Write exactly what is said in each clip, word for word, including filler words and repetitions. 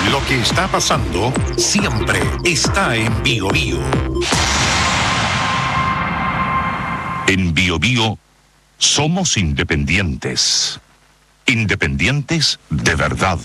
Lo que está pasando siempre está en Bio Bio. En Bio Bio somos independientes. Independientes de verdad.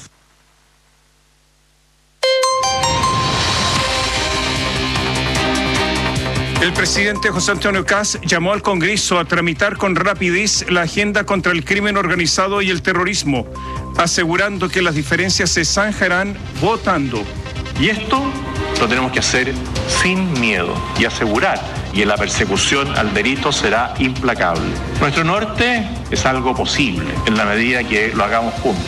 El presidente José Antonio Kast llamó al Congreso a tramitar con rapidez la agenda contra el crimen organizado y el terrorismo, asegurando que las diferencias se zanjarán votando. Y esto lo tenemos que hacer sin miedo y asegurar que la persecución al delito será implacable. Nuestro norte es algo posible en la medida que lo hagamos juntos.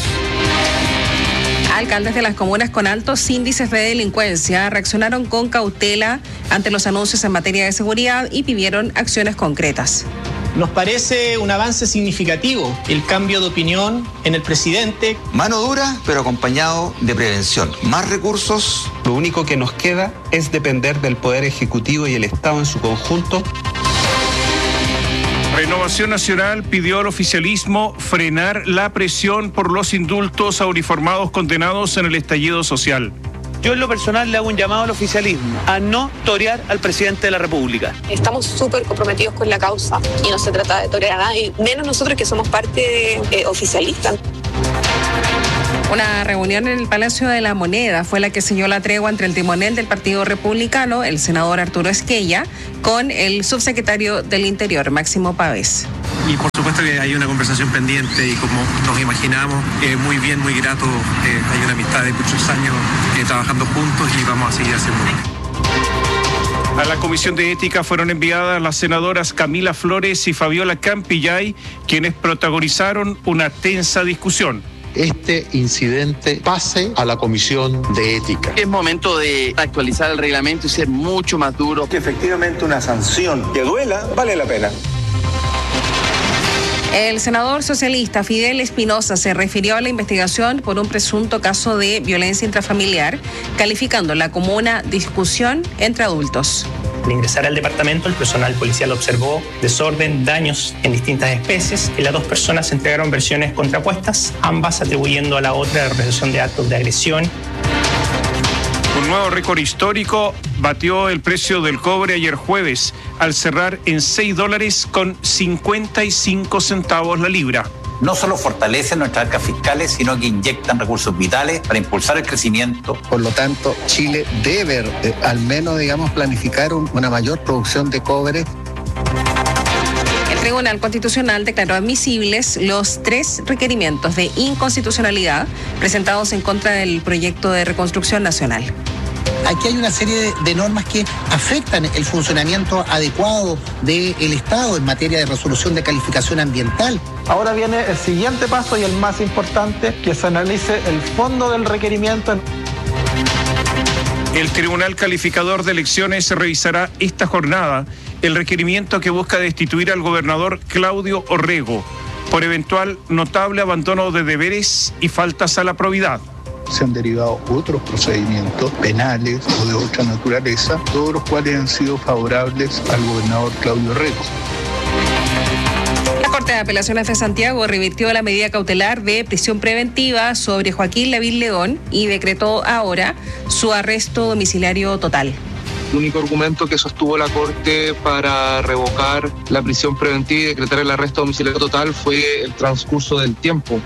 Alcaldes de las comunas con altos índices de delincuencia reaccionaron con cautela ante los anuncios en materia de seguridad y pidieron acciones concretas. Nos parece un avance significativo el cambio de opinión en el presidente. Mano dura, pero acompañado de prevención. Más recursos. Lo único que nos queda es depender del Poder Ejecutivo y el Estado en su conjunto. Renovación Nacional pidió al oficialismo frenar la presión por los indultos a uniformados condenados en el estallido social. Yo en lo personal le hago un llamado al oficialismo a no torear al presidente de la República. Estamos súper comprometidos con la causa y no se trata de torear a nadie, menos nosotros que somos parte de, eh, oficialistas. Una reunión en el Palacio de la Moneda fue la que selló la tregua entre el timonel del Partido Republicano, el senador Arturo Esquella, con el subsecretario del Interior, Máximo Pavés. Y por supuesto que hay una conversación pendiente y como nos imaginamos, eh, muy bien, muy grato, eh, hay una amistad de muchos años eh, trabajando juntos y vamos a seguir haciendo. A la Comisión de Ética fueron enviadas las senadoras Camila Flores y Fabiola Campillay, quienes protagonizaron una tensa discusión. Este incidente pase a la Comisión de Ética. Es momento de actualizar el reglamento y ser mucho más duro. Que efectivamente una sanción que duela vale la pena. El senador socialista Fidel Espinosa se refirió a la investigación por un presunto caso de violencia intrafamiliar, calificándola como una discusión entre adultos. Al ingresar al departamento, el personal policial observó desorden, daños en distintas especies y las dos personas entregaron versiones contrapuestas, ambas atribuyendo a la otra la realización de actos de agresión. Un nuevo récord histórico batió el precio del cobre ayer jueves, al cerrar en seis dólares con cincuenta y cinco centavos la libra. No solo fortalecen nuestras arcas fiscales, sino que inyectan recursos vitales para impulsar el crecimiento. Por lo tanto, Chile debe eh, al menos, digamos, planificar un, una mayor producción de cobre. El Tribunal Constitucional declaró admisibles los tres requerimientos de inconstitucionalidad presentados en contra del proyecto de reconstrucción nacional. Aquí hay una serie de, de normas que afectan el funcionamiento adecuado del Estado en materia de resolución de calificación ambiental. Ahora viene el siguiente paso y el más importante, que se analice el fondo del requerimiento. El Tribunal Calificador de Elecciones revisará esta jornada el requerimiento que busca destituir al gobernador Claudio Orrego por eventual notable abandono de deberes y faltas a la probidad. Se han derivado otros procedimientos penales o de otra naturaleza, todos los cuales han sido favorables al gobernador Claudio Orrego. La Corte de Apelaciones de Santiago revirtió la medida cautelar de prisión preventiva sobre Joaquín Lavín León y decretó ahora su arresto domiciliario total. El único argumento que sostuvo la Corte para revocar la prisión preventiva y decretar el arresto domiciliario total fue el transcurso del tiempo.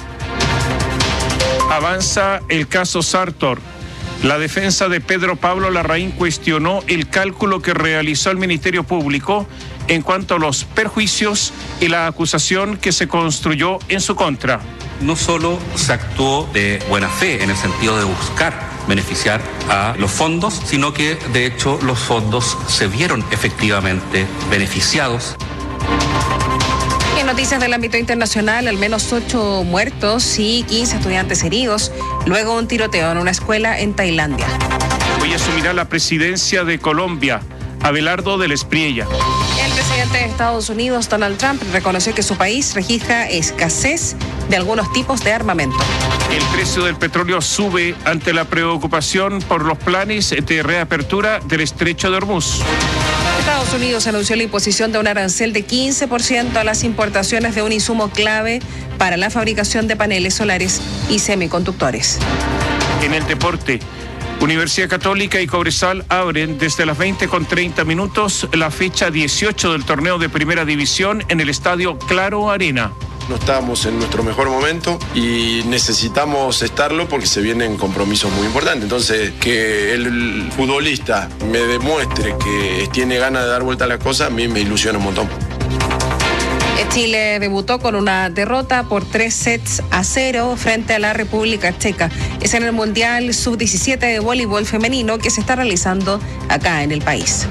Avanza el caso Sartor. La defensa de Pedro Pablo Larraín cuestionó el cálculo que realizó el Ministerio Público en cuanto a los perjuicios y la acusación que se construyó en su contra. No solo se actuó de buena fe en el sentido de buscar beneficiar a los fondos, sino que de hecho los fondos se vieron efectivamente beneficiados. En noticias del ámbito internacional, al menos ocho muertos y quince estudiantes heridos, luego un tiroteo en una escuela en Tailandia. Hoy asumirá la presidencia de Colombia Abelardo del Espriella. El presidente de Estados Unidos, Donald Trump, reconoció que su país registra escasez de algunos tipos de armamento. El precio del petróleo sube ante la preocupación por los planes de reapertura del estrecho de Hormuz. Estados Unidos anunció la imposición de un arancel de quince por ciento a las importaciones de un insumo clave para la fabricación de paneles solares y semiconductores. En el deporte, Universidad Católica y Cobresal abren desde las veinte con treinta minutos la fecha dieciocho del torneo de Primera División en el estadio Claro Arena. No estamos en nuestro mejor momento y necesitamos estarlo porque se vienen compromisos muy importantes. Entonces, que el futbolista me demuestre que tiene ganas de dar vuelta a las cosas, a mí me ilusiona un montón. Chile debutó con una derrota por tres sets a cero frente a la República Checa. Es en el Mundial sub diecisiete de voleibol femenino que se está realizando acá en el país.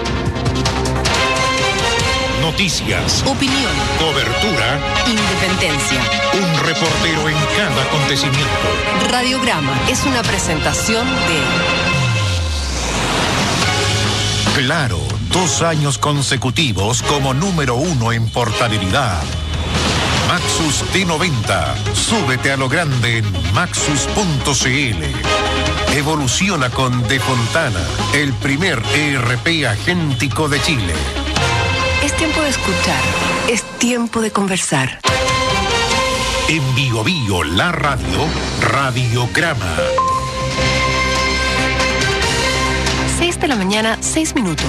Noticias, opinión, cobertura, independencia. Un reportero en cada acontecimiento. Radiograma es una presentación de Claro, dos años consecutivos como número uno en portabilidad. Maxus T noventa. Súbete a lo grande en maxus punto c l. Evoluciona con De Fontana, el primer E R P agéntico de Chile. Es tiempo de escuchar, es tiempo de conversar. En Bio Bio, la radio, Radiograma. seis de la mañana, seis minutos.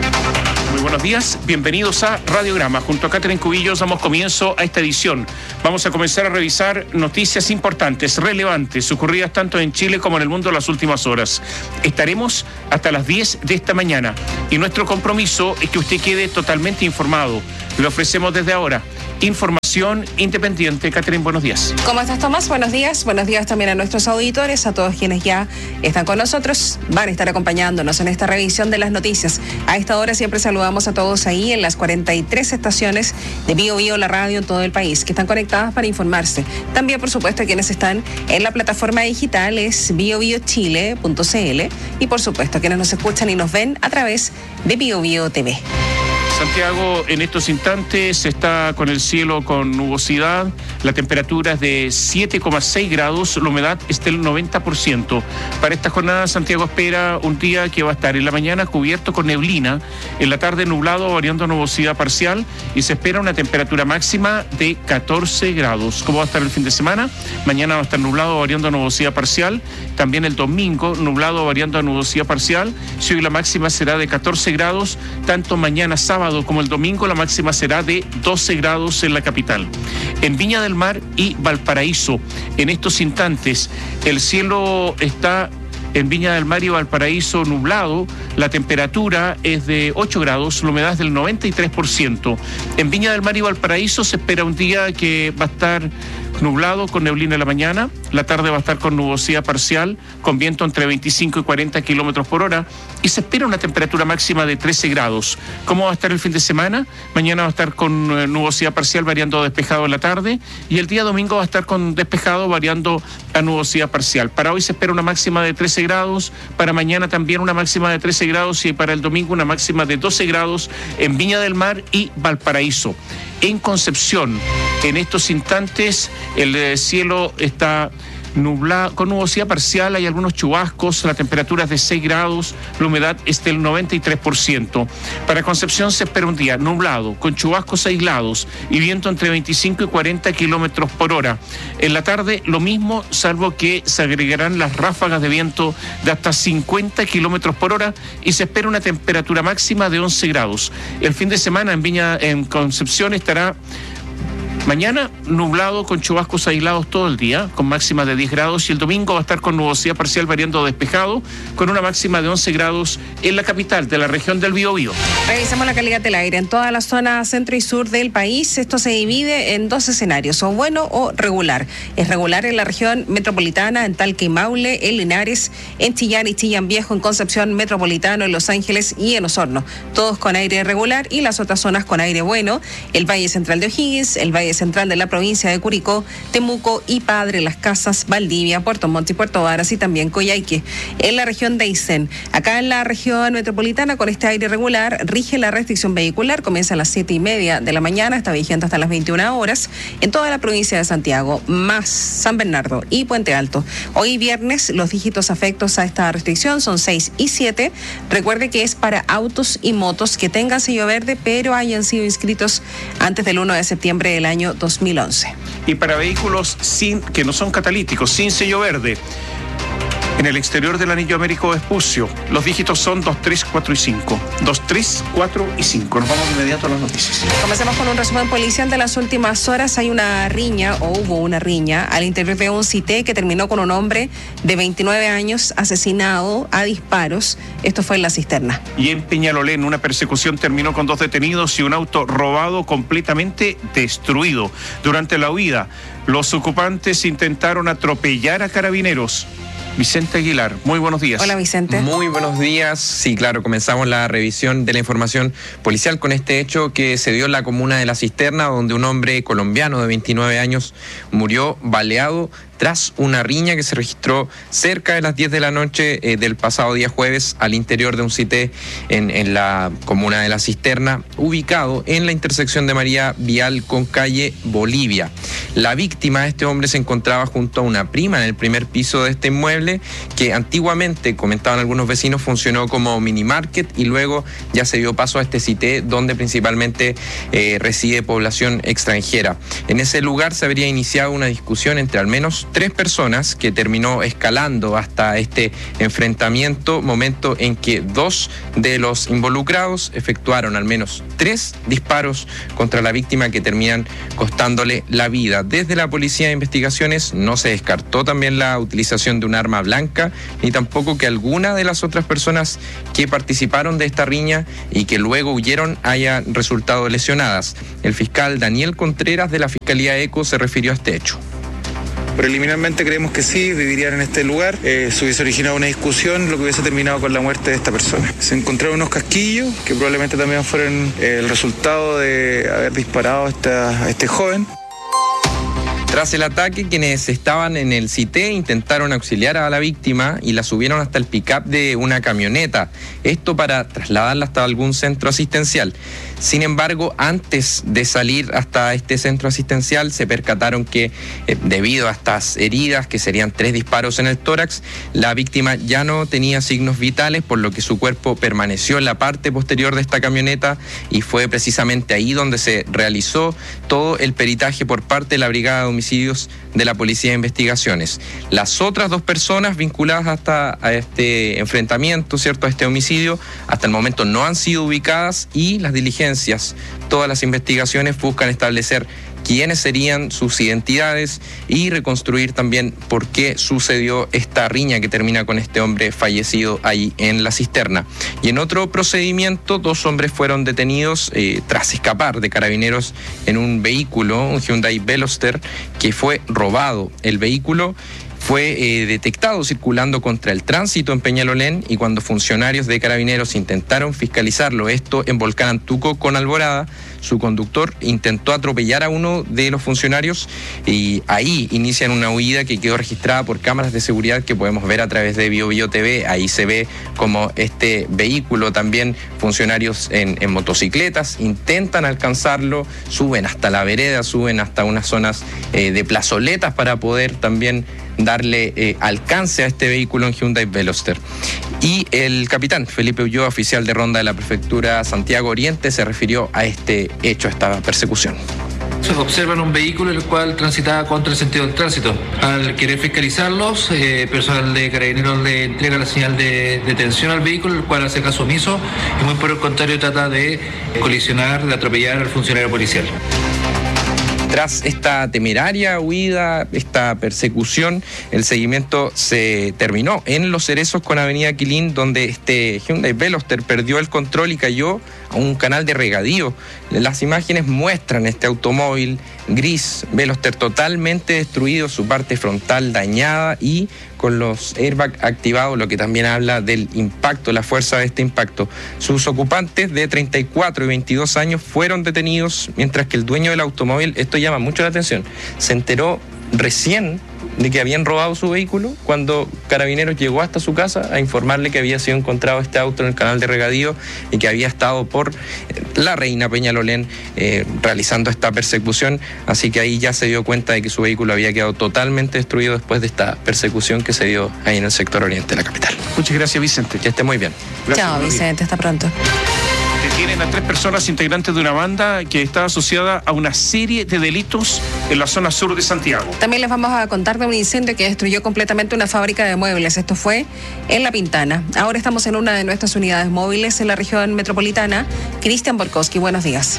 Muy buenos días, bienvenidos a Radiograma. Junto a Catherine Cubillos damos comienzo a esta edición. Vamos a comenzar a revisar noticias importantes, relevantes, ocurridas tanto en Chile como en el mundo en las últimas horas. Estaremos hasta las diez de esta mañana y nuestro compromiso es que usted quede totalmente informado. Le ofrecemos desde ahora información independiente. Catherine, buenos días. ¿Cómo estás, Tomás? Buenos días. Buenos días también a nuestros auditores, a todos quienes ya están con nosotros, van a estar acompañándonos en esta revisión de las noticias. A esta hora siempre saludamos a todos ahí en las cuarenta y tres estaciones de Bio Bio, la radio en todo el país, que están conectadas para informarse. También, por supuesto, quienes están en la plataforma digital es bio bio chile punto c l y, por supuesto, quienes nos escuchan y nos ven a través de Bio Bio T V. Santiago en estos instantes está con el cielo con nubosidad, la temperatura es de siete coma seis grados, la humedad es del noventa por ciento. Para esta jornada Santiago espera un día que va a estar en la mañana cubierto con neblina, en la tarde nublado variando a nubosidad parcial y se espera una temperatura máxima de catorce grados. ¿Cómo va a estar el fin de semana? Mañana va a estar nublado variando a nubosidad parcial, también el domingo nublado variando a nubosidad parcial, si hoy la máxima será de catorce grados, tanto mañana sábado como el domingo la máxima será de doce grados en la capital. En Viña del Mar y Valparaíso, en estos instantes, el cielo está en Viña del Mar y Valparaíso nublado, la temperatura es de ocho grados, la humedad es del noventa y tres por ciento. En Viña del Mar y Valparaíso se espera un día que va a estar nublado con neblina en la mañana, la tarde va a estar con nubosidad parcial, con viento entre veinticinco y cuarenta kilómetros por hora y se espera una temperatura máxima de trece grados. ¿Cómo va a estar el fin de semana? Mañana va a estar con eh, nubosidad parcial variando a despejado en la tarde y el día domingo va a estar con despejado variando a nubosidad parcial. Para hoy se espera una máxima de trece grados, para mañana también una máxima de trece grados y para el domingo una máxima de doce grados en Viña del Mar y Valparaíso. En Concepción, en estos instantes, el cielo está nublado, con nubosidad parcial, hay algunos chubascos, la temperatura es de seis grados, la humedad es del noventa y tres por ciento. Para Concepción se espera un día nublado, con chubascos aislados y viento entre veinticinco y cuarenta kilómetros por hora. En la tarde lo mismo, salvo que se agregarán las ráfagas de viento de hasta cincuenta kilómetros por hora y se espera una temperatura máxima de once grados. El fin de semana en Viña, en Concepción estará mañana nublado con chubascos aislados todo el día, con máxima de diez grados, y el domingo va a estar con nubosidad parcial variando a despejado, con una máxima de once grados en la capital de la región del Biobío. Revisamos la calidad del aire en toda la zona centro y sur del país. Esto se divide en dos escenarios, o bueno o regular. Es regular en la región metropolitana, en Talca y Maule, en Linares, en Chillán y Chillán Viejo, en Concepción Metropolitano, en Los Ángeles y en Osorno. Todos con aire regular y las otras zonas con aire bueno. El Valle Central de O'Higgins, el Valle Central de la provincia de Curicó, Temuco y Padre Las Casas, Valdivia, Puerto Montt y Puerto Varas y también Coyhaique. En la región de Aysén, acá en la región metropolitana con este aire regular rige la restricción vehicular, comienza a las siete y media de la mañana, está vigente hasta las veintiuna horas en toda la provincia de Santiago, más San Bernardo y Puente Alto. Hoy viernes los dígitos afectos a esta restricción son seis y siete. Recuerde que es para autos y motos que tengan sello verde pero hayan sido inscritos antes del uno de septiembre del año dos mil once. Y para vehículos sin que no son catalíticos, sin sello verde, en el exterior del anillo Américo Vespucio. Los dígitos son dos, tres, cuatro y cinco. dos, tres, cuatro y cinco. Nos vamos de inmediato a las noticias. Comencemos con un resumen policial de las últimas horas. Hay una riña, o hubo una riña, al interior de un C I T E que terminó con un hombre de veintinueve años asesinado a disparos. Esto fue en La Cisterna. Y en Peñalolén, una persecución terminó con dos detenidos y un auto robado completamente destruido. Durante la huida, los ocupantes intentaron atropellar a carabineros. Vicente Aguilar, muy buenos días. Hola, Vicente. Muy buenos días. Sí, claro, comenzamos la revisión de la información policial con este hecho que se dio en la comuna de La Cisterna, donde un hombre colombiano de veintinueve años murió baleado tras una riña que se registró cerca de las diez de la noche eh, del pasado día jueves al interior de un C I T E en, en la comuna de La Cisterna, ubicado en la intersección de María Vial con calle Bolivia. La víctima, este hombre, se encontraba junto a una prima en el primer piso de este inmueble que antiguamente, comentaban algunos vecinos, funcionó como mini market y luego ya se dio paso a este C I T E donde principalmente eh, reside población extranjera. En ese lugar se habría iniciado una discusión entre al menos tres personas que terminó escalando hasta este enfrentamiento, momento en que dos de los involucrados efectuaron al menos tres disparos contra la víctima que terminan costándole la vida. Desde la Policía de Investigaciones no se descartó también la utilización de un arma blanca, ni tampoco que alguna de las otras personas que participaron de esta riña y que luego huyeron hayan resultado lesionadas. El fiscal Daniel Contreras de la Fiscalía ECO se refirió a este hecho. Preliminarmente creemos que sí, vivirían en este lugar. Eh, se hubiese originado una discusión, lo que hubiese terminado con la muerte de esta persona. Se encontraron unos casquillos que probablemente también fueron eh, el resultado de haber disparado a, esta, a este joven. Tras el ataque, quienes estaban en el C I T E intentaron auxiliar a la víctima y la subieron hasta el pick-up de una camioneta. Esto para trasladarla hasta algún centro asistencial. Sin embargo, antes de salir hasta este centro asistencial, se percataron que eh, debido a estas heridas, que serían tres disparos en el tórax, la víctima ya no tenía signos vitales, por lo que su cuerpo permaneció en la parte posterior de esta camioneta y fue precisamente ahí donde se realizó todo el peritaje por parte de la Brigada de Homicidios de la Policía de Investigaciones. Las otras dos personas vinculadas hasta a este enfrentamiento, ¿cierto?, a este homicidio, hasta el momento no han sido ubicadas y las diligencias, todas las investigaciones buscan establecer quiénes serían sus identidades y reconstruir también por qué sucedió esta riña que termina con este hombre fallecido ahí en La Cisterna. Y en otro procedimiento, dos hombres fueron detenidos eh, tras escapar de carabineros en un vehículo, un Hyundai Veloster, que fue robado. El vehículo fue eh, detectado circulando contra el tránsito en Peñalolén y cuando funcionarios de carabineros intentaron fiscalizarlo, esto en Volcán Antuco con Alborada, su conductor intentó atropellar a uno de los funcionarios y ahí inician una huida que quedó registrada por cámaras de seguridad que podemos ver a través de Bio Bio T V. Ahí se ve como este vehículo, también funcionarios en, en motocicletas, intentan alcanzarlo, suben hasta la vereda, suben hasta unas zonas eh, de plazoletas para poder también darle eh, alcance a este vehículo en Hyundai Veloster. Y el capitán Felipe Ulloa, oficial de ronda de la prefectura Santiago Oriente, se refirió a este hecho, a esta persecución. Se observan un vehículo el cual transitaba contra el sentido del tránsito. Al querer fiscalizarlos, eh, personal de carabineros le entrega la señal de detención al vehículo, el cual hace caso omiso y muy por el contrario trata de colisionar, de atropellar al funcionario policial. Tras esta temeraria huida, esta persecución, el seguimiento se terminó en Los Cerezos con Avenida Quilín, donde este Hyundai Veloster perdió el control y cayó a un canal de regadío. Las imágenes muestran este automóvil gris Veloster totalmente destruido, su parte frontal dañada y con los airbags activados, lo que también habla del impacto, la fuerza de este impacto. Sus ocupantes de treinta y cuatro y veintidós años fueron detenidos, mientras que el dueño del automóvil, esto llama mucho la atención, se enteró recién de que habían robado su vehículo cuando Carabineros llegó hasta su casa a informarle que había sido encontrado este auto en el canal de regadío y que había estado por la Reina Peñalolén eh, realizando esta persecución, así que ahí ya se dio cuenta de que su vehículo había quedado totalmente destruido después de esta persecución que se dio ahí en el sector oriente de la capital. Muchas gracias, Vicente. Que esté muy bien. Gracias. Chao, Vicente, hasta pronto. Tienen a tres personas integrantes de una banda que está asociada a una serie de delitos en la zona sur de Santiago. También les vamos a contar de un incendio que destruyó completamente una fábrica de muebles. Esto fue en La Pintana. Ahora estamos en una de nuestras unidades móviles en la región metropolitana. Cristian Borkowski, buenos días.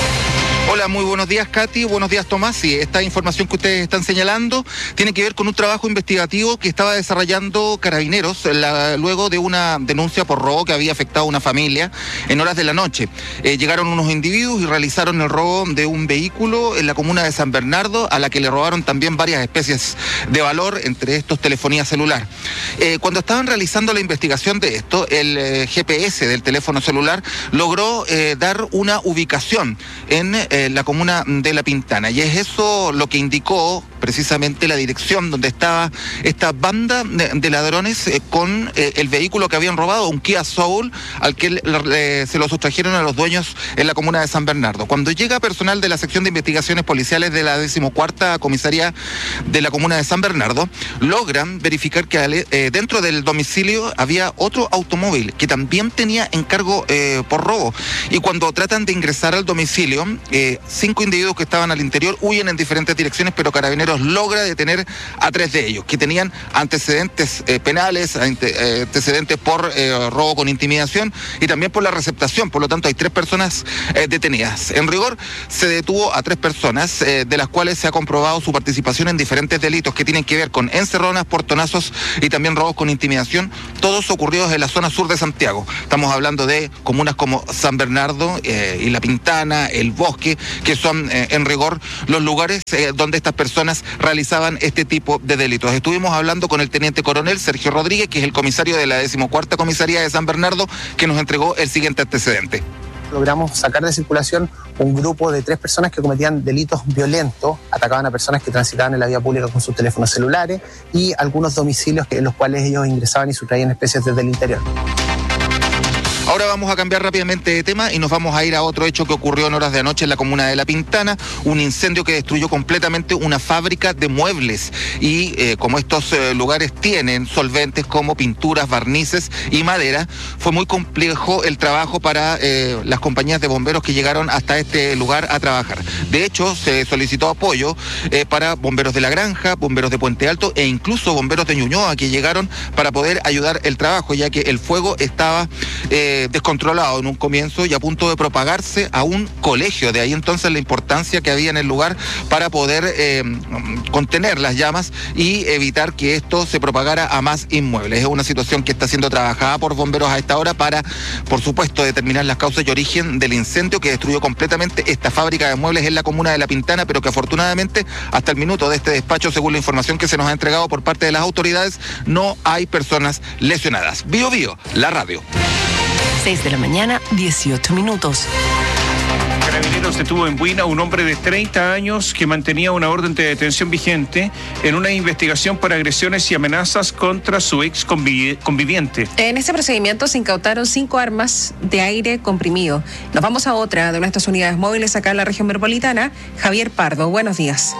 Hola, muy buenos días, Katy. Buenos días, Tomás. Sí, esta información que ustedes están señalando tiene que ver con un trabajo investigativo que estaba desarrollando Carabineros la, luego de una denuncia por robo que había afectado a una familia en horas de la noche. Eh, llegaron unos individuos y realizaron el robo de un vehículo en la comuna de San Bernardo, a la que le robaron también varias especies de valor, entre estos telefonía celular. Eh, cuando estaban realizando la investigación de esto, el eh, G P S del teléfono celular logró eh, dar una ubicación en eh, la comuna de La Pintana, y es eso lo que indicó precisamente la dirección donde estaba esta banda de, de ladrones eh, con eh, el vehículo que habían robado, un Kia Soul, al que eh, se lo sustrajeron a los dueños en la comuna de San Bernardo. Cuando llega personal de la sección de investigaciones policiales de la decimocuarta comisaría de la comuna de San Bernardo, logran verificar que eh, dentro del domicilio había otro automóvil que también tenía encargo eh, por robo, y cuando tratan de ingresar al domicilio, eh, cinco individuos que estaban al interior huyen en diferentes direcciones, pero Carabineros logra detener a tres de ellos, que tenían antecedentes eh, penales, ante, eh, antecedentes por eh, robo con intimidación y también por la receptación. Por lo tanto, hay tres personas eh, detenidas. En rigor, se detuvo a tres personas, eh, de las cuales se ha comprobado su participación en diferentes delitos que tienen que ver con encerronas, portonazos y también robos con intimidación, todos ocurridos en la zona sur de Santiago. Estamos hablando de comunas como San Bernardo eh, y La Pintana, El Bosque, que son eh, en rigor los lugares eh, donde estas personas realizaban este tipo de delitos. Estuvimos hablando con el teniente coronel Sergio Rodríguez, que es el comisario de la decimocuarta comisaría de San Bernardo, que nos entregó el siguiente antecedente. Logramos sacar de circulación un grupo de tres personas que cometían delitos violentos, atacaban a personas que transitaban en la vía pública con sus teléfonos celulares, y algunos domicilios en los cuales ellos ingresaban y sustraían especies desde el interior. Ahora vamos a cambiar rápidamente de tema y nos vamos a ir a otro hecho que ocurrió en horas de anoche en la comuna de La Pintana, un incendio que destruyó completamente una fábrica de muebles, y eh, como estos eh, lugares tienen solventes como pinturas, barnices y madera, fue muy complejo el trabajo para eh, las compañías de bomberos que llegaron hasta este lugar a trabajar. De hecho, se solicitó apoyo eh, para bomberos de La Granja, bomberos de Puente Alto e incluso bomberos de Ñuñoa, que llegaron para poder ayudar el trabajo, ya que el fuego estaba eh, descontrolado en un comienzo y a punto de propagarse a un colegio. De ahí entonces la importancia que había en el lugar para poder eh, contener las llamas y evitar que esto se propagara a más inmuebles. Es una situación que está siendo trabajada por bomberos a esta hora para, por supuesto, determinar las causas y origen del incendio que destruyó completamente esta fábrica de muebles en la comuna de La Pintana, pero que afortunadamente hasta el minuto de este despacho, según la información que se nos ha entregado por parte de las autoridades, no hay personas lesionadas. Bio Bio, la radio. seis de la mañana, dieciocho minutos. Carabineros detuvo en Buina a un hombre de treinta años que mantenía una orden de detención vigente en una investigación por agresiones y amenazas contra su ex convivi- conviviente. En este procedimiento se incautaron cinco armas de aire comprimido. Nos vamos a otra de nuestras unidades móviles acá en la región metropolitana. Javier Pardo, buenos días.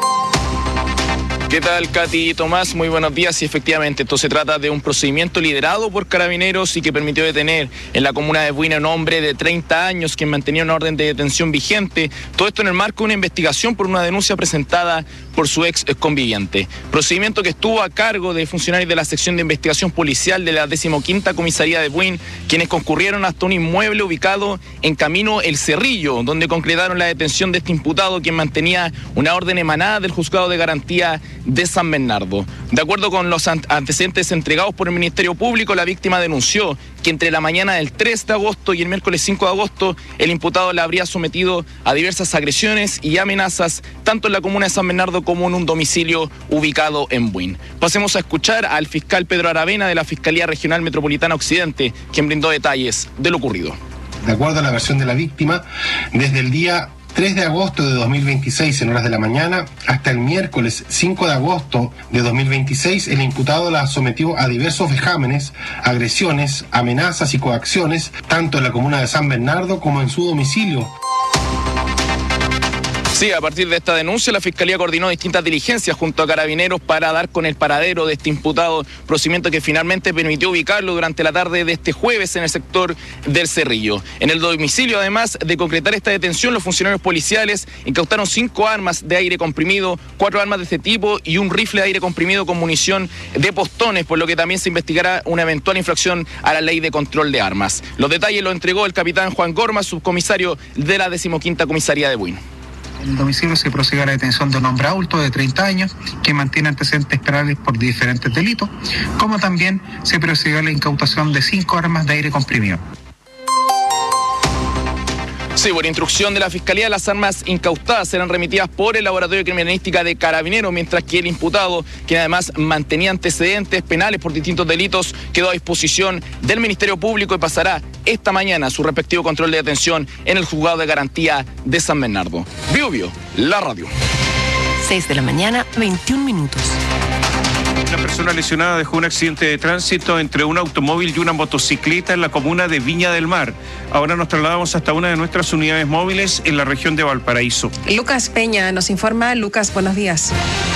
¿Qué tal, Katy y Tomás? Muy buenos días. Y efectivamente, esto se trata de un procedimiento liderado por Carabineros y que permitió detener en la comuna de Buina a un hombre de treinta años que mantenía una orden de detención vigente. Todo esto en el marco de una investigación por una denuncia presentada por su ex conviviente. Procedimiento que estuvo a cargo de funcionarios de la sección de investigación policial de la decimoquinta comisaría de Buin, quienes concurrieron hasta un inmueble ubicado en Camino El Cerrillo, donde concretaron la detención de este imputado, quien mantenía una orden emanada del Juzgado de Garantía de San Bernardo. De acuerdo con los antecedentes entregados por el Ministerio Público, la víctima denunció que entre la mañana del tres de agosto y el miércoles cinco de agosto, el imputado la habría sometido a diversas agresiones y amenazas, tanto en la comuna de San Bernardo como en un domicilio ubicado en Buin. Pasemos a escuchar al fiscal Pedro Aravena de la Fiscalía Regional Metropolitana Occidente, quien brindó detalles de lo ocurrido. De acuerdo a la versión de la víctima, desde el día tres de agosto de dos mil veintiséis en horas de la mañana hasta el miércoles cinco de agosto de dos mil veintiséis, el imputado la sometió a diversos vejámenes, agresiones, amenazas y coacciones, tanto en la comuna de San Bernardo como en su domicilio. Sí, a partir de esta denuncia, la Fiscalía coordinó distintas diligencias junto a Carabineros para dar con el paradero de este imputado, procedimiento que finalmente permitió ubicarlo durante la tarde de este jueves en el sector del Cerrillo. En el domicilio, además de concretar esta detención, los funcionarios policiales incautaron cinco armas de aire comprimido, cuatro armas de este tipo y un rifle de aire comprimido con munición de postones, por lo que también se investigará una eventual infracción a la ley de control de armas. Los detalles los entregó el capitán Juan Gorma, subcomisario de la decimoquinta Comisaría de Buin. En el domicilio se procede a la detención de un hombre adulto de treinta años que mantiene antecedentes penales por diferentes delitos, como también se procedió a la incautación de cinco armas de aire comprimido. Sí, por instrucción de la Fiscalía, las armas incautadas serán remitidas por el Laboratorio de Criminalística de Carabineros, mientras que el imputado, quien además mantenía antecedentes penales por distintos delitos, quedó a disposición del Ministerio Público y pasará esta mañana su respectivo control de detención en el Juzgado de Garantía de San Bernardo. Bio Bio, la radio. seis de la mañana, veintiún minutos. Una persona lesionada dejó un accidente de tránsito entre un automóvil y una motocicleta en la comuna de Viña del Mar. Ahora nos trasladamos hasta una de nuestras unidades móviles en la región de Valparaíso. Lucas Peña nos informa. Lucas, buenos días.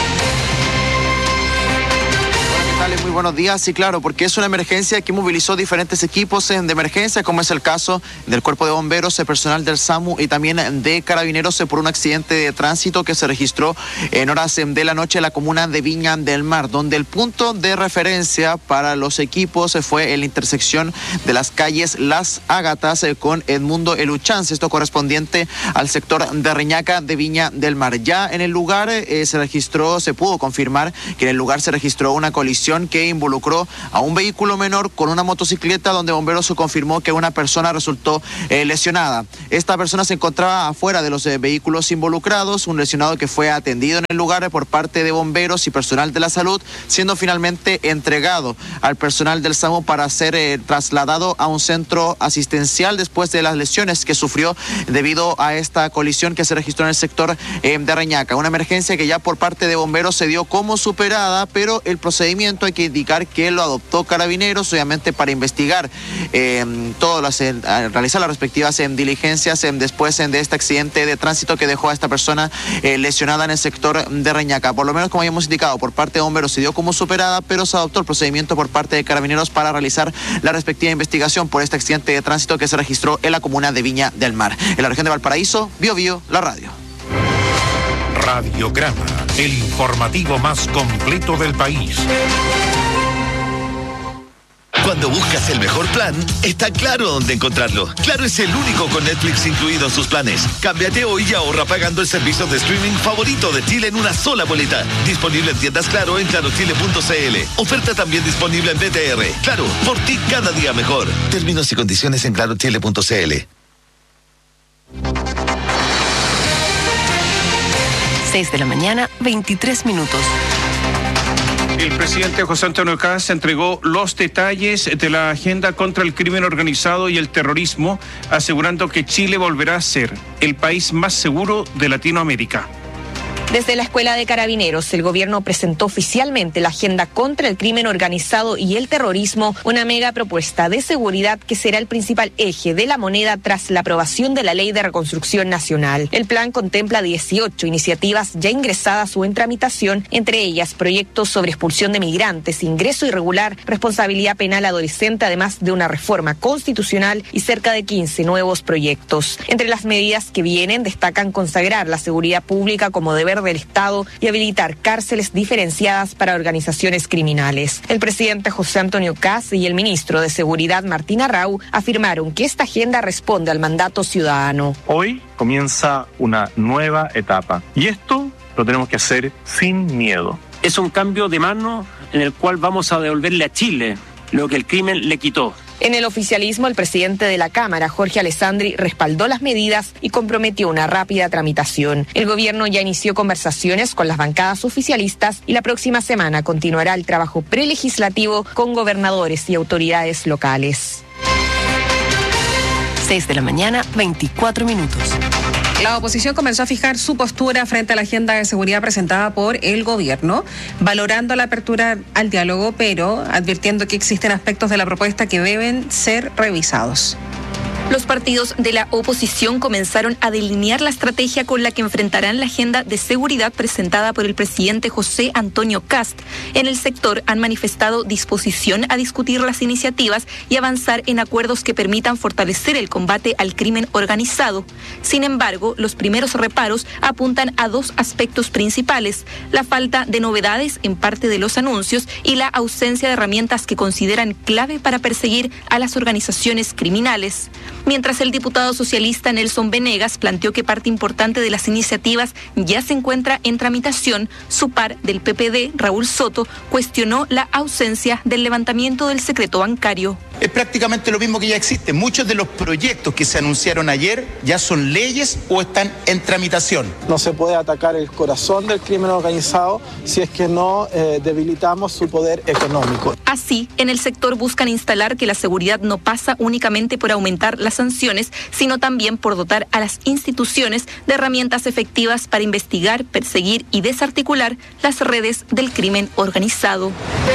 Muy buenos días, sí, claro, porque es una emergencia que movilizó diferentes equipos de emergencia, como es el caso del Cuerpo de Bomberos, el personal del SAMU y también de Carabineros por un accidente de tránsito que se registró en horas de la noche en la comuna de Viña del Mar, donde el punto de referencia para los equipos fue en la intersección de las calles Las Ágatas con Edmundo Eluchance, esto correspondiente al sector de Reñaca de Viña del Mar. Ya en el lugar eh, se registró, se pudo confirmar que en el lugar se registró una colisión que involucró a un vehículo menor con una motocicleta, donde Bomberos se confirmó que una persona resultó eh, lesionada. Esta persona se encontraba afuera de los eh, vehículos involucrados, un lesionado que fue atendido en el lugar por parte de Bomberos y personal de la salud, siendo finalmente entregado al personal del SAMU para ser eh, trasladado a un centro asistencial después de las lesiones que sufrió debido a esta colisión que se registró en el sector eh, de Reñaca. Una emergencia que ya por parte de Bomberos se dio como superada, pero el procedimiento hay que indicar que lo adoptó Carabineros, obviamente para investigar eh, todas las, eh, realizar las respectivas eh, diligencias eh, después eh, de este accidente de tránsito que dejó a esta persona eh, lesionada en el sector de Reñaca. Por lo menos, como habíamos indicado, por parte de Bomberos se dio como superada, pero se adoptó el procedimiento por parte de Carabineros para realizar la respectiva investigación por este accidente de tránsito que se registró en la comuna de Viña del Mar. En la región de Valparaíso, Bio Bio, la radio. Radiograma, el informativo más completo del país. Cuando buscas el mejor plan, está claro dónde encontrarlo. Claro es el único con Netflix incluido en sus planes. Cámbiate hoy y ahorra pagando el servicio de streaming favorito de Chile en una sola boleta. Disponible en tiendas Claro en claro chile punto c l. Oferta también disponible en B T R. Claro, por ti cada día mejor. Términos y condiciones en claro chile punto c l. seis de la mañana, veintitrés minutos. El presidente José Antonio Kast entregó los detalles de la agenda contra el crimen organizado y el terrorismo, asegurando que Chile volverá a ser el país más seguro de Latinoamérica. Desde la Escuela de Carabineros, el gobierno presentó oficialmente la agenda contra el crimen organizado y el terrorismo, una mega propuesta de seguridad que será el principal eje de la moneda tras la aprobación de la Ley de Reconstrucción Nacional. El plan contempla dieciocho iniciativas ya ingresadas o en tramitación, entre ellas proyectos sobre expulsión de migrantes, ingreso irregular, responsabilidad penal adolescente, además de una reforma constitucional y cerca de quince nuevos proyectos. Entre las medidas que vienen destacan consagrar la seguridad pública como deber del Estado y habilitar cárceles diferenciadas para organizaciones criminales. El presidente José Antonio Kast y el ministro de Seguridad Martín Arrau afirmaron que esta agenda responde al mandato ciudadano. Hoy comienza una nueva etapa y esto lo tenemos que hacer sin miedo. Es un cambio de mano en el cual vamos a devolverle a Chile lo que el crimen le quitó. En el oficialismo, el presidente de la Cámara, Jorge Alessandri, respaldó las medidas y comprometió una rápida tramitación. El gobierno ya inició conversaciones con las bancadas oficialistas y la próxima semana continuará el trabajo prelegislativo con gobernadores y autoridades locales. seis de la mañana, veinticuatro minutos. La oposición comenzó a fijar su postura frente a la agenda de seguridad presentada por el gobierno, valorando la apertura al diálogo, pero advirtiendo que existen aspectos de la propuesta que deben ser revisados. Los partidos de la oposición comenzaron a delinear la estrategia con la que enfrentarán la agenda de seguridad presentada por el presidente José Antonio Kast. En el sector han manifestado disposición a discutir las iniciativas y avanzar en acuerdos que permitan fortalecer el combate al crimen organizado. Sin embargo, los primeros reparos apuntan a dos aspectos principales: la falta de novedades en parte de los anuncios y la ausencia de herramientas que consideran clave para perseguir a las organizaciones criminales. Mientras el diputado socialista Nelson Venegas planteó que parte importante de las iniciativas ya se encuentra en tramitación, su par del P P D, Raúl Soto, cuestionó la ausencia del levantamiento del secreto bancario. Es prácticamente lo mismo que ya existe. Muchos de los proyectos que se anunciaron ayer ya son leyes o están en tramitación. No se puede atacar el corazón del crimen organizado si es que no eh, debilitamos su poder económico. Así, en el sector buscan instalar que la seguridad no pasa únicamente por aumentar las sanciones, sino también por dotar a las instituciones de herramientas efectivas para investigar, perseguir y desarticular las redes del crimen organizado.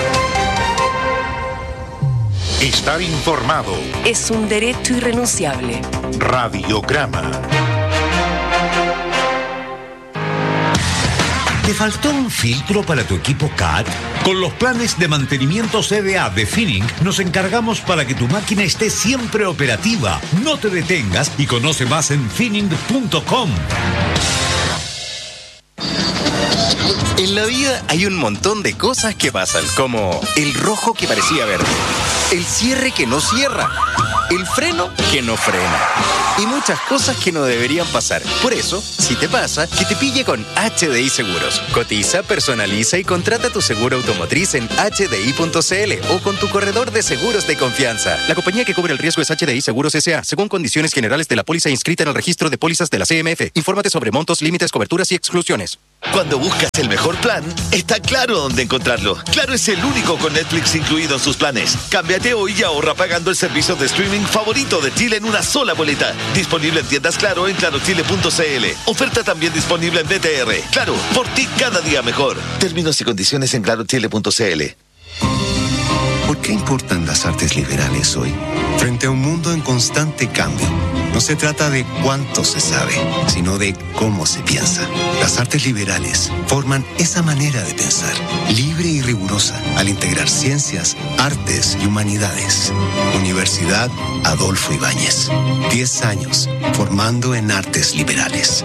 Estar informado es un derecho irrenunciable. Radiograma. ¿Te faltó un filtro para tu equipo C A T? Con los planes de mantenimiento C D A de Finning nos encargamos para que tu máquina esté siempre operativa. No te detengas y conoce más en finning punto com. En la vida hay un montón de cosas que pasan, como el rojo que parecía verde, el cierre que no cierra, el freno que no frena y muchas cosas que no deberían pasar. Por eso, si te pasa, que te pille con H D I Seguros. Cotiza, personaliza y contrata tu seguro automotriz en H D I punto C L o con tu corredor de seguros de confianza. La compañía que cubre el riesgo es H D I Seguros S A, según condiciones generales de la póliza inscrita en el registro de pólizas de la C M F. Infórmate sobre montos, límites, coberturas y exclusiones. Cuando buscas el mejor plan, está claro dónde encontrarlo. Claro es el único con Netflix incluido en sus planes. Cámbiate hoy y ahorra pagando el servicio de streaming favorito de Chile en una sola boleta. Disponible en tiendas Claro en claro chile punto c l. Oferta también disponible en B T R. Claro, por ti cada día mejor. Términos y condiciones en claro chile punto c l. ¿Por qué importan las artes liberales hoy? Frente a un mundo en constante cambio, no se trata de cuánto se sabe, sino de cómo se piensa. Las artes liberales forman esa manera de pensar, libre y rigurosa, al integrar ciencias, artes y humanidades. Universidad Adolfo Ibáñez. Diez años formando en artes liberales.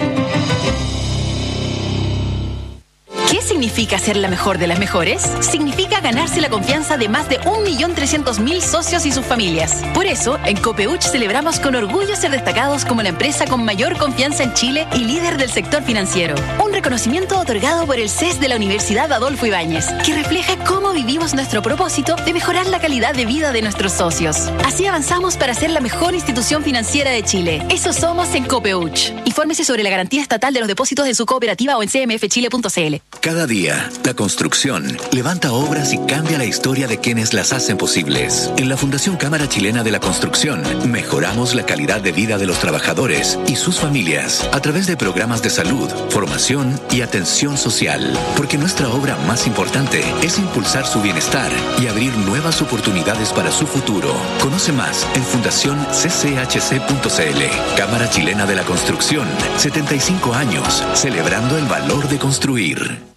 ¿Qué significa ser la mejor de las mejores? Significa ganarse la confianza de más de un millón trescientos mil socios y sus familias. Por eso, en Copeuch celebramos con orgullo ser destacados como la empresa con mayor confianza en Chile y líder del sector financiero. Un reconocimiento otorgado por el C E S de la Universidad Adolfo Ibáñez, que refleja cómo vivimos nuestro propósito de mejorar la calidad de vida de nuestros socios. Así avanzamos para ser la mejor institución financiera de Chile. Eso somos en Copeuch. Infórmese sobre la garantía estatal de los depósitos de su cooperativa o en c m f chile punto c l. Cada día, la construcción levanta obras y cambia la historia de quienes las hacen posibles. En la Fundación Cámara Chilena de la Construcción, mejoramos la calidad de vida de los trabajadores y sus familias a través de programas de salud, formación y atención social. Porque nuestra obra más importante es impulsar su bienestar y abrir nuevas oportunidades para su futuro. Conoce más en fundación c c h c punto c l. Cámara Chilena de la Construcción, setenta y cinco años, celebrando el valor de construir.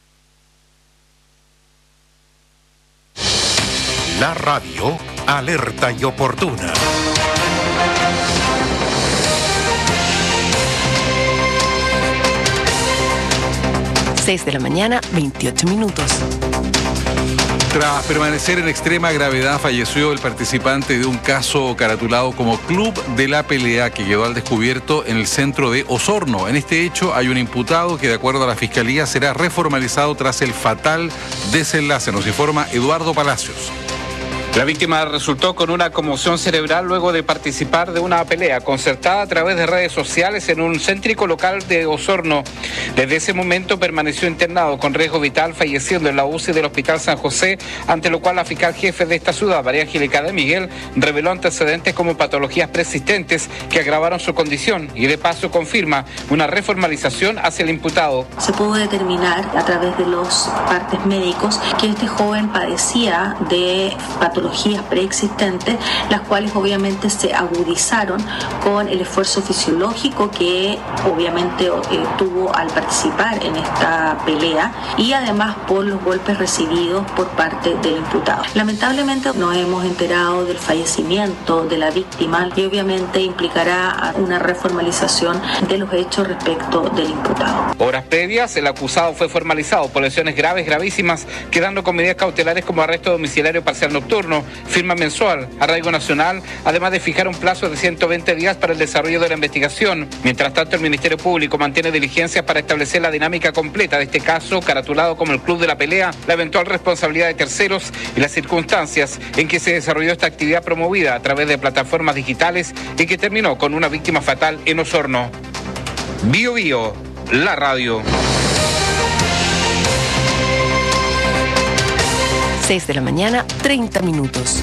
La radio, alerta y oportuna. seis de la mañana, veintiocho minutos. Tras permanecer en extrema gravedad, falleció el participante de un caso caratulado como Club de la Pelea, que quedó al descubierto en el centro de Osorno. En este hecho hay un imputado que, de acuerdo a la Fiscalía, será reformalizado tras el fatal desenlace. Nos informa Eduardo Palacios. La víctima resultó con una conmoción cerebral luego de participar de una pelea concertada a través de redes sociales en un céntrico local de Osorno. Desde ese momento permaneció internado con riesgo vital, falleciendo en la U C I del Hospital San José, ante lo cual la fiscal jefe de esta ciudad, María Angélica de Miguel, reveló antecedentes como patologías persistentes que agravaron su condición y de paso confirma una reformalización hacia el imputado. Se pudo determinar a través de los partes médicos que este joven padecía de patologías patologías preexistentes, las cuales obviamente se agudizaron con el esfuerzo fisiológico que obviamente eh, tuvo al participar en esta pelea y además por los golpes recibidos por parte del imputado. Lamentablemente nos hemos enterado del fallecimiento de la víctima y obviamente implicará una reformalización de los hechos respecto del imputado. Horas previas, el acusado fue formalizado por lesiones graves, gravísimas, quedando con medidas cautelares como arresto domiciliario parcial nocturno, firma mensual, arraigo nacional, además de fijar un plazo de ciento veinte días para el desarrollo de la investigación. Mientras tanto, el Ministerio Público mantiene diligencias para establecer la dinámica completa de este caso, caratulado como el Club de la Pelea, la eventual responsabilidad de terceros y las circunstancias en que se desarrolló esta actividad promovida a través de plataformas digitales y que terminó con una víctima fatal en Osorno. Bio Bio, la radio. seis de la mañana, treinta minutos.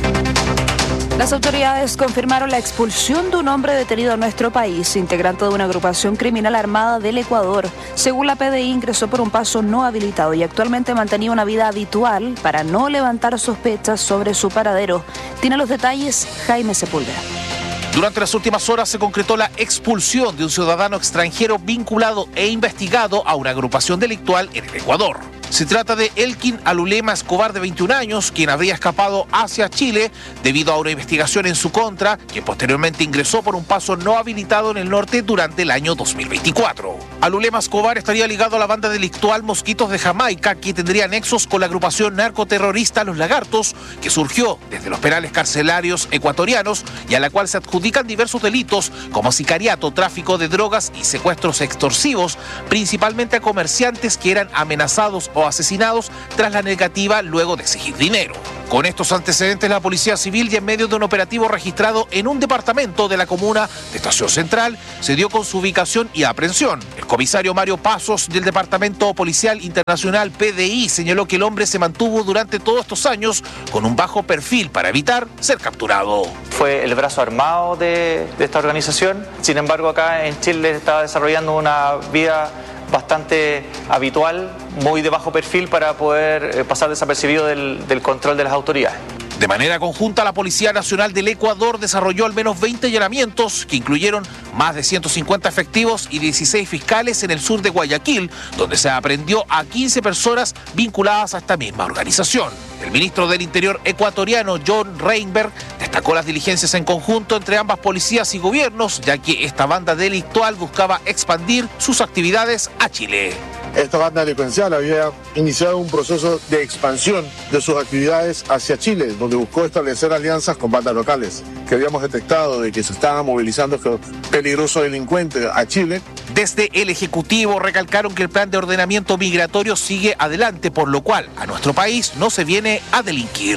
Las autoridades confirmaron la expulsión de un hombre detenido en nuestro país, integrante de una agrupación criminal armada del Ecuador. Según la P D I, ingresó por un paso no habilitado y actualmente mantenía una vida habitual para no levantar sospechas sobre su paradero. Tiene los detalles Jaime Sepúlveda. Durante las últimas horas se concretó la expulsión de un ciudadano extranjero vinculado e investigado a una agrupación delictual en el Ecuador. Se trata de Elkin Alulema Escobar, de veintiún años, quien habría escapado hacia Chile debido a una investigación en su contra, que posteriormente ingresó por un paso no habilitado en el norte durante el año dos mil veinticuatro. Alulema Escobar estaría ligado a la banda delictual Mosquitos de Jamaica, que tendría nexos con la agrupación narcoterrorista Los Lagartos, que surgió desde los penales carcelarios ecuatorianos y a la cual se adjudican diversos delitos como sicariato, tráfico de drogas y secuestros extorsivos, principalmente a comerciantes que eran amenazados o asesinados tras la negativa luego de exigir dinero. Con estos antecedentes, la Policía Civil, y en medio de un operativo registrado en un departamento de la comuna de Estación Central, se dio con su ubicación y aprehensión. El comisario Mario Pasos del Departamento Policial Internacional P D I señaló que el hombre se mantuvo durante todos estos años con un bajo perfil para evitar ser capturado. Fue el brazo armado de, de esta organización. Sin embargo, acá en Chile estaba desarrollando una vida bastante habitual, muy de bajo perfil para poder eh, pasar desapercibido del, del control de las autoridades. De manera conjunta, la Policía Nacional del Ecuador desarrolló al menos veinte allanamientos que incluyeron más de ciento cincuenta efectivos y dieciséis fiscales en el sur de Guayaquil, donde se aprehendió a quince personas vinculadas a esta misma organización. El ministro del Interior ecuatoriano, John Reinberg, destacó las diligencias en conjunto entre ambas policías y gobiernos, ya que esta banda delictual buscaba expandir sus actividades a Chile. Esta banda delincuencial había iniciado un proceso de expansión de sus actividades hacia Chile, donde buscó establecer alianzas con bandas locales, que habíamos detectado de que se estaban movilizando peligrosos delincuentes a Chile. Desde el Ejecutivo recalcaron que el plan de ordenamiento migratorio sigue adelante, por lo cual a nuestro país no se viene a delinquir.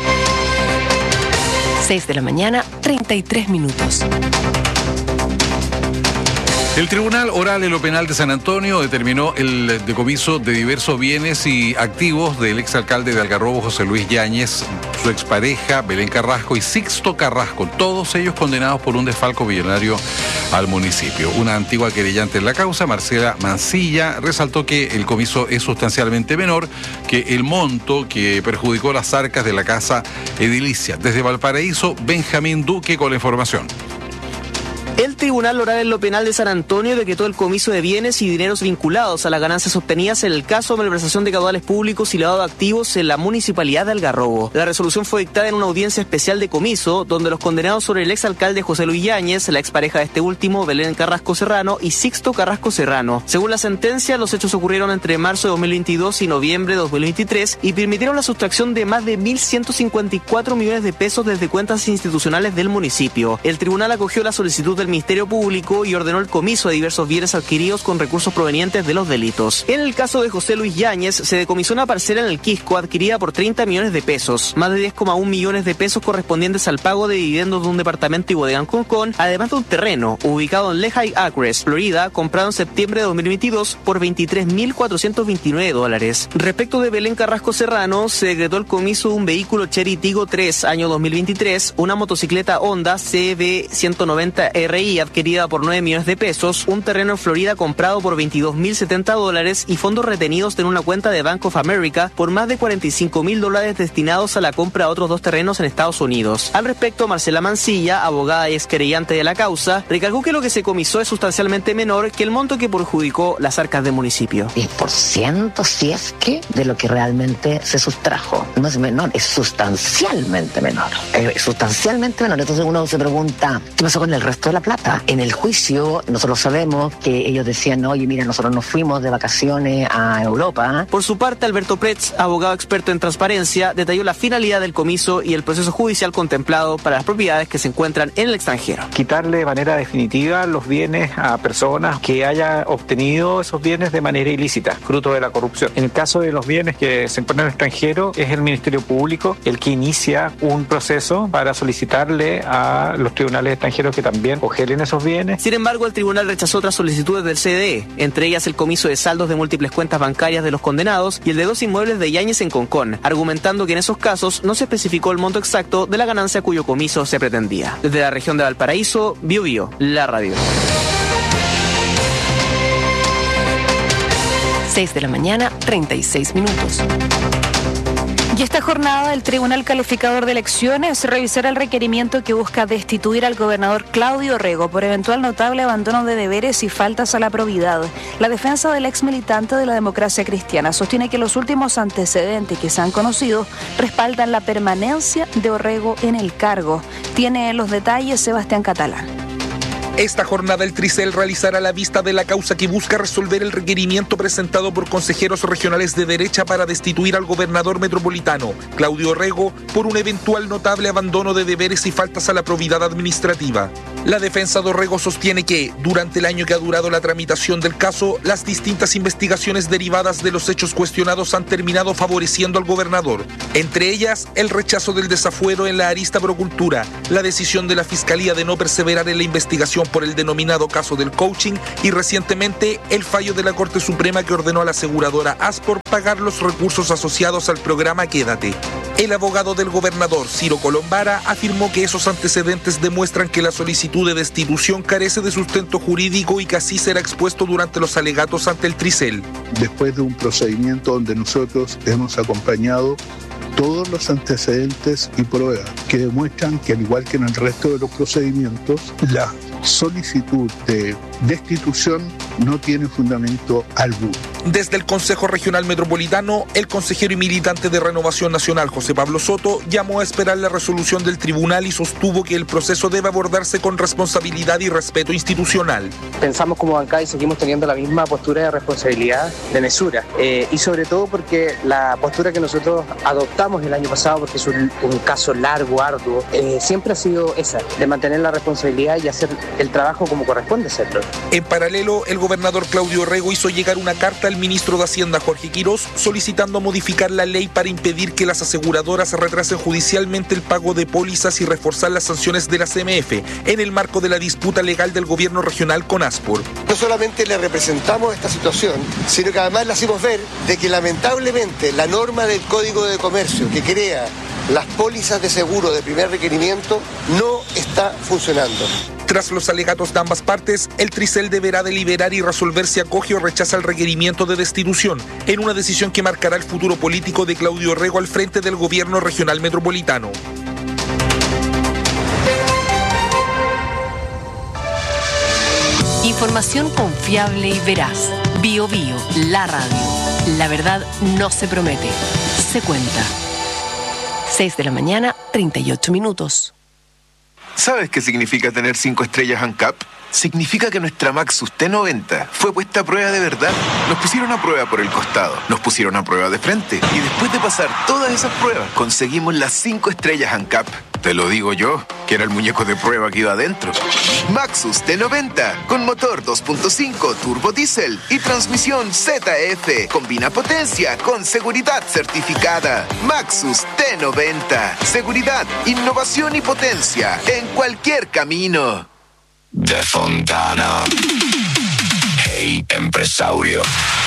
seis de la mañana, treinta y tres minutos. El Tribunal Oral en lo Penal de San Antonio determinó el decomiso de diversos bienes y activos del exalcalde de Algarrobo, José Luis Yáñez, su expareja Belén Carrasco y Sixto Carrasco, todos ellos condenados por un desfalco millonario al municipio. Una antigua querellante en la causa, Marcela Mancilla, resaltó que el comiso es sustancialmente menor que el monto que perjudicó las arcas de la casa edilicia. Desde Valparaíso, Benjamín Duque con la información. El Tribunal Oral en lo Penal de San Antonio decretó el comiso de bienes y dineros vinculados a las ganancias obtenidas en el caso de malversación de caudales públicos y lavado de activos en la municipalidad de Algarrobo. La resolución fue dictada en una audiencia especial de comiso, donde los condenados sobre el exalcalde José Luis Yáñez, la expareja de este último, Belén Carrasco Serrano, y Sixto Carrasco Serrano. Según la sentencia, los hechos ocurrieron entre marzo de dos mil veintidós y noviembre de dos mil veintitrés y permitieron la sustracción de más de mil ciento cincuenta y cuatro millones de pesos desde cuentas institucionales del municipio. El tribunal acogió la solicitud del Ministerio Público y ordenó el comiso de diversos bienes adquiridos con recursos provenientes de los delitos. En el caso de José Luis Yáñez, se decomisó una parcela en el Quisco adquirida por treinta millones de pesos, más de diez coma uno millones de pesos correspondientes al pago de dividendos de un departamento y bodega en Concón, además de un terreno ubicado en Lehigh Acres, Florida, comprado en septiembre de dos mil veintidós por veintitrés mil cuatrocientos veintinueve dólares. Respecto de Belén Carrasco Serrano, se decretó el comiso de un vehículo Chery Tiggo tres, año dos mil veintitrés, una motocicleta Honda C B ciento noventa R R I adquirida por nueve millones de pesos, un terreno en Florida comprado por veintidós mil setenta dólares y fondos retenidos en una cuenta de Bank of America por más de cuarenta y cinco mil dólares destinados a la compra de otros dos terrenos en Estados Unidos. Al respecto, Marcela Mancilla, abogada y exquerellante de la causa, recalcó que lo que se comisó es sustancialmente menor que el monto que perjudicó las arcas del municipio. diez por ciento si es que de lo que realmente se sustrajo. No es menor, es sustancialmente menor. Es sustancialmente menor. Entonces uno se pregunta, ¿qué pasó con el resto de la plata? En el juicio nosotros sabemos que ellos decían, oye, mira, nosotros nos fuimos de vacaciones a Europa. Por su parte, Alberto Pretz, abogado experto en transparencia, detalló la finalidad del comiso y el proceso judicial contemplado para las propiedades que se encuentran en el extranjero. Quitarle de manera definitiva los bienes a personas que hayan obtenido esos bienes de manera ilícita, fruto de la corrupción. En el caso de los bienes que se encuentran en el extranjero, es el Ministerio Público el que inicia un proceso para solicitarle a los tribunales extranjeros que también congelen esos bienes. Sin embargo, el tribunal rechazó otras solicitudes del C D E, entre ellas el comiso de saldos de múltiples cuentas bancarias de los condenados y el de dos inmuebles de Yáñez en Concón, argumentando que en esos casos no se especificó el monto exacto de la ganancia cuyo comiso se pretendía. Desde la región de Valparaíso, Bio Bio, la radio. seis de la mañana, treinta y seis minutos. Y esta jornada el Tribunal Calificador de Elecciones revisará el requerimiento que busca destituir al gobernador Claudio Rego por eventual notable abandono de deberes y faltas a la probidad. La defensa del ex militante de la Democracia Cristiana sostiene que los últimos antecedentes que se han conocido respaldan la permanencia de Orrego en el cargo. Tiene los detalles Sebastián Catalán. Esta jornada el Tricel realizará la vista de la causa que busca resolver el requerimiento presentado por consejeros regionales de derecha para destituir al gobernador metropolitano, Claudio Orrego, por un eventual notable abandono de deberes y faltas a la probidad administrativa. La defensa de Orrego sostiene que, durante el año que ha durado la tramitación del caso, las distintas investigaciones derivadas de los hechos cuestionados han terminado favoreciendo al gobernador. Entre ellas, el rechazo del desafuero en la arista Procultura, la decisión de la Fiscalía de no perseverar en la investigación por el denominado caso del coaching y recientemente el fallo de la Corte Suprema que ordenó a la aseguradora Aspor pagar los recursos asociados al programa Quédate. El abogado del gobernador, Ciro Colombara, afirmó que esos antecedentes demuestran que la solicitud de destitución carece de sustento jurídico y que así será expuesto durante los alegatos ante el Tricel. Después de un procedimiento donde nosotros hemos acompañado todos los antecedentes y pruebas que demuestran que, al igual que en el resto de los procedimientos, la solicitud de destitución no tiene fundamento alguno. Desde el Consejo Regional Metropolitano, el consejero y militante de Renovación Nacional, José Pablo Soto, llamó a esperar la resolución del tribunal y sostuvo que el proceso debe abordarse con responsabilidad y respeto institucional. Pensamos como bancada y seguimos teniendo la misma postura de responsabilidad, de mesura, eh, y sobre todo porque la postura que nosotros adoptamos el año pasado, porque es un, un caso largo, arduo, eh, siempre ha sido esa, de mantener la responsabilidad y hacer el trabajo como corresponde hacerlo. En paralelo, el gobernador Claudio Orrego hizo llegar una carta al ministro de Hacienda, Jorge Quirós, solicitando modificar la ley para impedir que las aseguradoras retrasen judicialmente el pago de pólizas y reforzar las sanciones de la C M F en el marco de la disputa legal del gobierno regional con Aspor. No solamente le representamos esta situación, sino que además le hacemos ver de que lamentablemente la norma del Código de Comercio que crea las pólizas de seguro de primer requerimiento no está funcionando. Tras los alegatos de ambas partes, el Tricel deberá deliberar y resolver si acoge o rechaza el requerimiento de destitución, en una decisión que marcará el futuro político de Claudio Orrego al frente del gobierno regional metropolitano. Información confiable y veraz. Bio Bio, la radio. La verdad no se promete, se cuenta. seis de la mañana, treinta y ocho minutos. ¿Sabes qué significa tener cinco estrellas ANCAP? Significa que nuestra Maxus T noventa fue puesta a prueba de verdad. Nos pusieron a prueba por el costado, nos pusieron a prueba de frente y después de pasar todas esas pruebas conseguimos las cinco estrellas ANCAP. Te lo digo yo, que era el muñeco de prueba que iba adentro. Maxus T noventa, con motor dos punto cinco turbo diésel y transmisión Z F. Combina potencia con seguridad certificada. Maxus T noventa. Seguridad, innovación y potencia en cualquier camino. De Fontana. Hey, empresario.